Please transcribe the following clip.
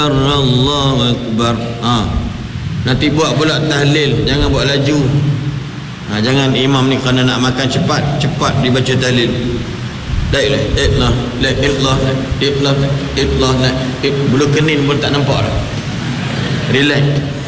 Allahu Akbar. Nanti buat pula tahlil, jangan buat laju. Jangan imam ni kerana nak makan cepat dibaca tahlil. La ilaha illallah, bulu kening pun tak nampak dah. Relax.